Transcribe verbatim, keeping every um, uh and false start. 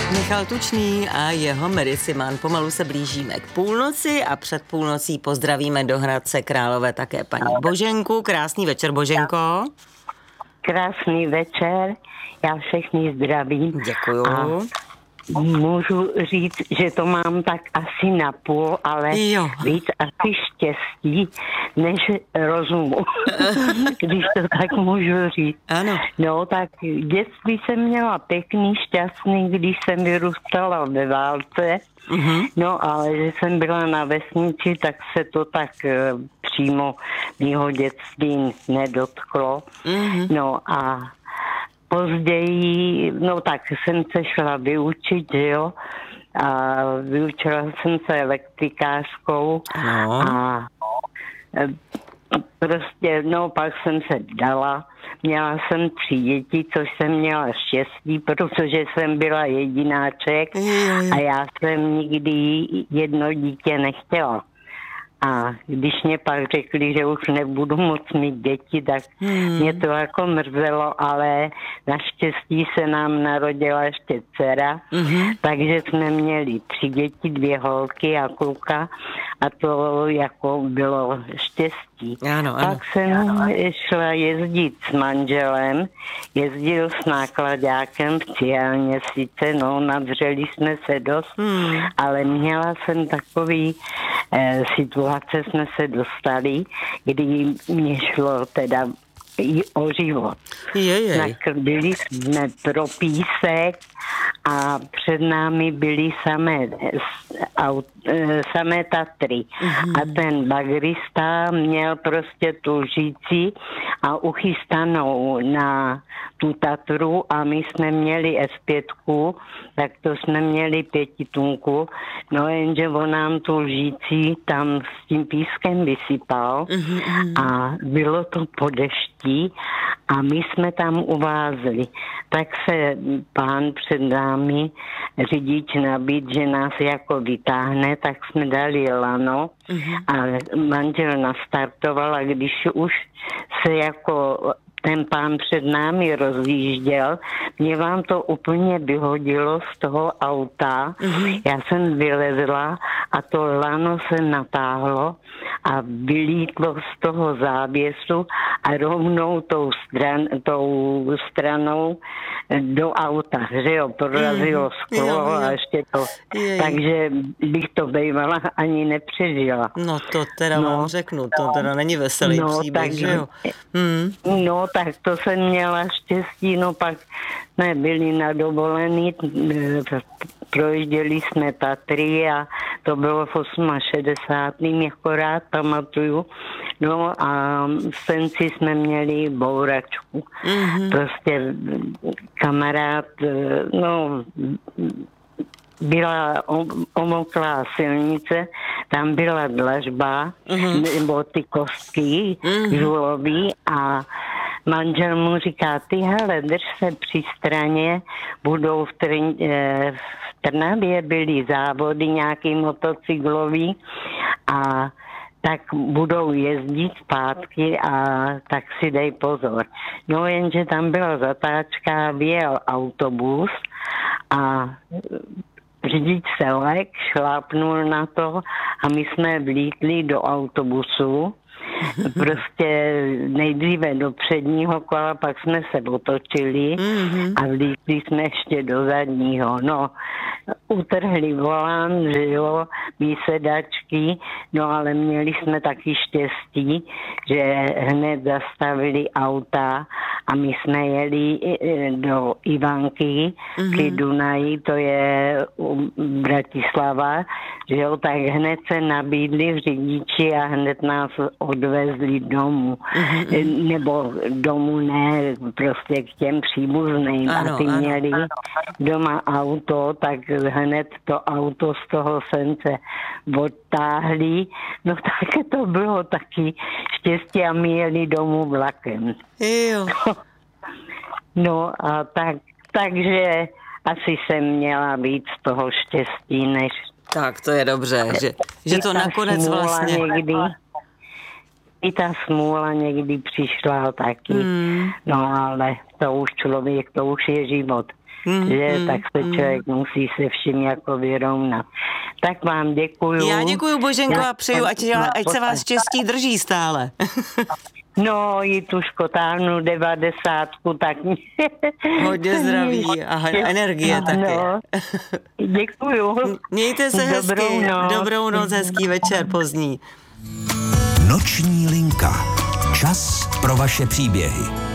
Michal Tučný a jeho Medicinman. Pomalu se blížíme k půlnoci a před půlnocí pozdravíme do Hradce Králové také paní Boženku. Krásný večer, Boženko. Krásný večer, já všechny zdravím. Děkuju. A můžu říct, že to mám tak asi na půl, ale jo. víc asi štěstí, než rozumu, když to tak můžu říct. Ano. No tak dětství jsem měla pěkný, šťastný, když jsem vyrůstala ve válce. Uh-huh. No ale že jsem byla na vesnici, tak se to tak uh, přímo mýho dětství nedotklo. Uh-huh. No a později, no tak jsem se šla vyučit, jo, a vyučila jsem se elektrikářskou no. a prostě, no pak jsem se dala, měla jsem tři děti, což jsem měla štěstí, protože jsem byla jedináček a já jsem nikdy jedno dítě nechtěla. A když mě pak řekli, že už nebudu moc mít děti, tak hmm. mě to jako mrzelo, ale naštěstí se nám narodila ještě dcera, hmm. takže jsme měli tři děti, dvě holky a kluka a to jako bylo štěstí. Ano, ano. Pak jsem šla jezdit s manželem, jezdil s nákladákem v Ciálně sice, no nadřeli jsme se dost, hmm. ale měla jsem takový eh, situace, jsme se dostali, kdy mě šlo teda i o život. Byli jsme pro písek a před námi byly samé, samé Tatry. Mm-hmm. A ten bagrista měl prostě tu lžíci a uchystanou na tu Tatru a my jsme měli es pět, tak to jsme měli pětitunku, no jenže on nám tu lžíci tam s tím pískem vysypal mm-hmm. a bylo to po dešti a my jsme tam uvázli. Tak se pán před námi, řidič nabít, že nás jako vytáhne, tak jsme dali lano mm-hmm. a manžel nastartoval a když už se jako ten pán před námi rozjížděl, mě vám to úplně vyhodilo z toho auta. Mm-hmm. Já jsem vylezla a to lano se natáhlo a vylítlo z toho závěsu a rovnou tou, stran, tou stranou do auta, že jo, prorazilo sklo jo, jo. a ještě to. Jej. Takže bych to bývala ani nepřežila. No to teda no, vám řeknu, to teda není veselý no, příběh, tak, že jo. Hmm. No tak to jsem měla štěstí, no pak jsme byli na dovolený, projížděli jsme Tatry a to bylo v šedesátém osmém akorát pamatuju. No a v Senci jsme měli bouračku. Mm-hmm. Prostě kamarád, no byla omoklá silnice, tam byla dlažba, mm-hmm. nebo ty kostky mm-hmm. žulový a manžel mu říká, ty hele, drž se při straně, budou v, Trn, v Trnavě byly závody nějaký motocyklový a tak budou jezdit zpátky a tak si dej pozor. No jenže tam byla zatáčka, vyjel autobus a řidič se lek, šlápnul na to a my jsme vlítli do autobusu. Prostě nejdříve do předního kola, pak jsme se otočili mm-hmm. a vlítli jsme ještě do zadního. No, utrhli volant, že jo, výsedačky, no ale měli jsme taky štěstí, že hned zastavili auta a my jsme jeli do Ivanky, mm-hmm. k Dunaji, to je Bratislava, že jo, tak hned se nabídli řidiči a hned nás odvezli domů. Mm-hmm. Nebo domů ne, prostě k těm příbuzným. Ano, a ty ano, měli ano. doma auto, tak hned to auto z toho Sence odtáhli. No tak to bylo taky štěstí a my jeli domů vlakem. Jo. No a tak, takže asi jsem měla víc toho štěstí, než... Tak to je dobře, že, že to nakonec vlastně... Někdy, i ta smůla někdy přišla taky. Hmm. No ale to už člověk, to už je život. Mm, že mm, tak se mm. člověk musí se vším jako vyrovnat. Tak vám děkuju. Já děkuju, Boženko, a přeju, ať, ať se vás štěstí drží stále. No, i tu škotánu devadesátku, tak hodně zdraví a energie taky. No, děkuju. Mějte se hezky. Dobrou noc. Dobrou noc, hezký večer pozdní. Noční linka. Čas pro vaše příběhy.